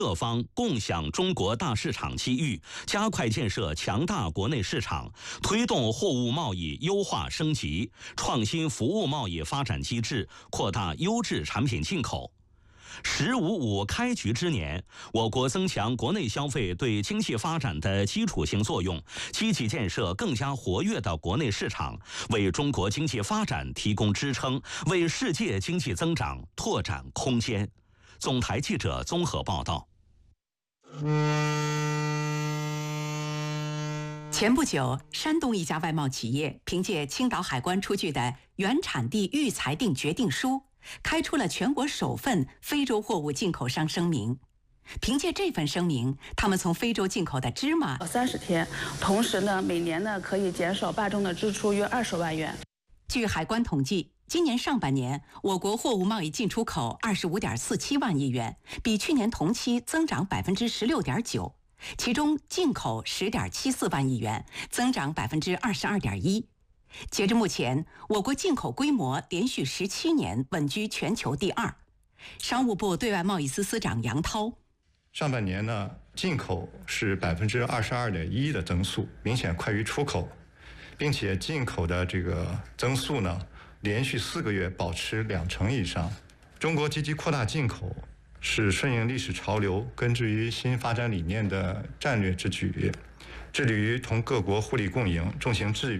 各方共享中国大市场机遇，加快建设强大国内市场，推动货物贸易优化升级，创新服务贸易发展机制，扩大优质产品进口。“十五五”开局之年，我国增强国内消费对经济发展的基础性作用，积极建设更加活跃的国内市场，为中国经济发展提供支撑，为世界经济增长拓展空间。总台记者综合报道。 前不久，山东一家外贸企业凭借青岛海关出具的原产地预裁定决定书，开出了全国首份非洲货物进口商声明。凭借这份声明，他们从非洲进口的芝麻 30天，同时呢，每年呢可以减少办证的支出约20万元。 据海关统计，今年上半年，我国货物贸易进出口25.47万亿元，比去年同期增长16.9%，其中进口10.74万亿元，增长22.1%。截至目前，我国进口规模连续17年稳居全球第2。商务部对外贸易司司长杨涛： 上半年呢，进口是22.1%的增速，明显快于出口，并且进口的这个增速呢，连续4个月保持2成以上。中国积极扩大进口，是顺应历史潮流、根植于新发展理念的战略之举，致力于同各国互利共赢、重型制